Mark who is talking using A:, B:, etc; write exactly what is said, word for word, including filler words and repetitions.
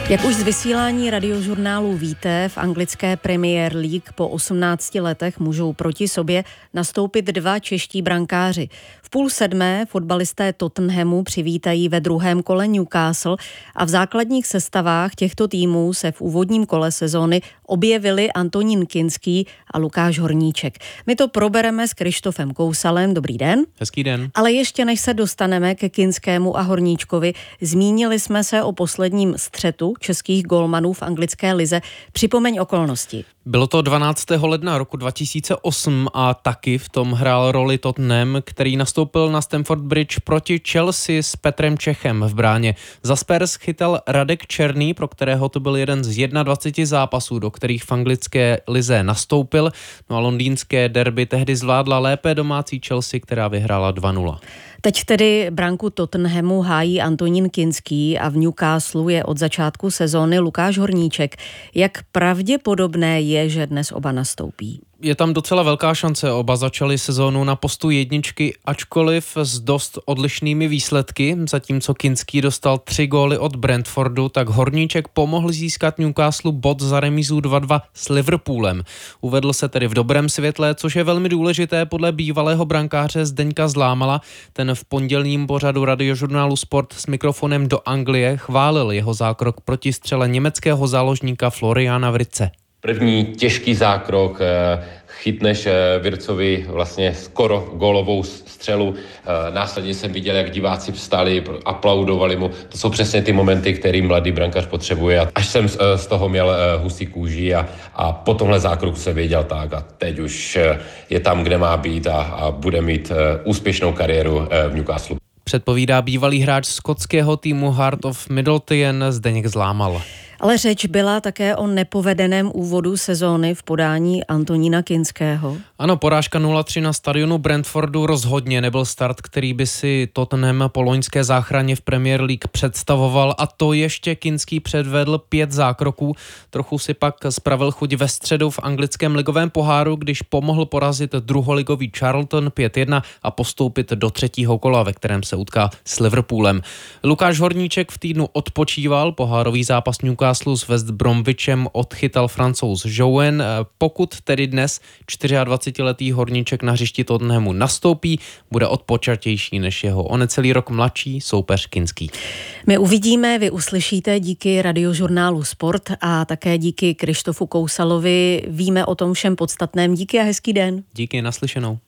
A: Jak už z vysílání radiožurnálu víte, v anglické Premier League po osmnácti letech můžou proti sobě nastoupit dva čeští brankáři. V půl sedmé fotbalisté Tottenhamu přivítají ve druhém kole Newcastle a v základních sestavách těchto týmů se v úvodním kole sezóny objevili Antonín Kinský a Lukáš Horníček. My to probereme s Krištofem Kousalem. Dobrý den.
B: Hezký den.
A: Ale ještě než se dostaneme ke Kinskému a Horníčkovi, zmínili jsme se o posledním střetu českých golmanů v anglické lize. Připomeň okolnosti.
B: Bylo to dvanáctého ledna roku dva tisíce osm a taky v tom hrál roli Tottenham, který nastoupil na Stamford Bridge proti Chelsea s Petrem Čechem v bráně. Za Spurs chytal Radek Černý, pro kterého to byl jeden z dvaceti jedna zápasů, do kterých v anglické lize nastoupil. No a londýnské derby tehdy zvládla lépe domácí Chelsea, která vyhrála dva nula.
A: Teď tedy branku Tottenhamu hájí Antonín Kinský a v Newcastle je od začátku sezóny Lukáš Horníček. Jak pravděpodobné je, že dnes oba nastoupí?
B: Je tam docela velká šance, oba začali sezónu na postu jedničky, ačkoliv s dost odlišnými výsledky. Zatímco Kinský dostal tři góly od Brentfordu, tak Horníček pomohl získat Newcastle bod za remízu dva dva s Liverpoolem. Uvedl se tedy v dobrém světle, což je velmi důležité podle bývalého brankáře Zdeňka Zlámala. Ten v pondělním pořadu radiožurnálu Sport s mikrofonem do Anglie chválil jeho zákrok proti střele německého záložníka Floriana Wirtze.
C: První těžký zákrok, chytneš Wirtzovi vlastně skoro gólovou střelu. Následně jsem viděl, jak diváci vstali, aplaudovali mu. To jsou přesně ty momenty, který mladý brankář potřebuje. Až jsem z toho měl husí kůži a, a po tomhle zákroku jsem věděl tak a teď už je tam, kde má být a, a bude mít úspěšnou kariéru v Newcastle.
B: Předpovídá bývalý hráč skotského týmu Heart of Midlothian Zdeněk Zlámal.
A: Ale řeč byla také o nepovedeném úvodu sezóny v podání Antonína Kinského.
B: Ano, porážka nula tři na stadionu Brentfordu rozhodně nebyl start, který by si Tottenham po loňské záchraně v Premier League představoval, a to ještě Kinský předvedl pět zákroků. Trochu si pak spravil chuť ve středu v anglickém ligovém poháru, když pomohl porazit druholigový Charlton pět jedna a postoupit do třetího kola, ve kterém se utká s Liverpoolem. Lukáš Horníček v týdnu odpočíval, pohárový zápas Newcastle s West Bromwichem odchytal Francouz Jouen. Pokud tedy dnes dvacetčtyřletý Horníček na hřišti Tottenhamu nastoupí, bude odpočatější než jeho o necelý rok mladší soupeř Kinský.
A: My uvidíme, vy uslyšíte díky radiožurnálu Sport a také díky Krištofu Kousalovi. Víme o tom všem podstatném. Díky a hezký den.
B: Díky, naslyšenou.